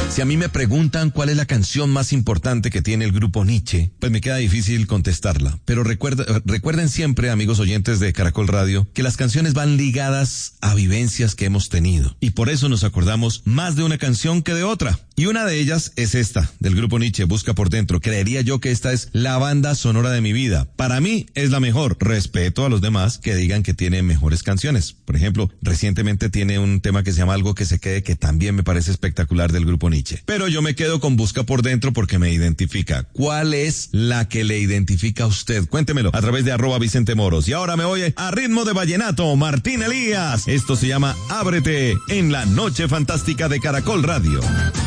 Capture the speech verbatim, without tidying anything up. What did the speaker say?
Si a mí me preguntan cuál es la canción más importante que tiene el grupo Nietzsche, pues me queda difícil contestarla. Pero recuerda, recuerden siempre, amigos oyentes de Caracol Radio, que las canciones van ligadas a vivencias que hemos tenido. Y por eso nos acordamos más de una canción que de otra. Y una de ellas es esta, del grupo Nietzsche, Busca por Dentro. Creería yo que esta es la banda sonora de mi vida. Para mí es la mejor. Respeto a los demás que digan que tiene mejores canciones. Por ejemplo, recientemente tiene un tema que se llama Algo que se quede, que también me parece espectacular, del grupo Nietzsche. Pero yo me quedo con Busca por Dentro porque me identifica. ¿Cuál es la que le identifica a usted? Cuéntemelo a través de arroba Vicente Moros. Y ahora me voy a ritmo de vallenato, Martín Elías. Esto se llama Ábrete en la Noche Fantástica de Caracol Radio.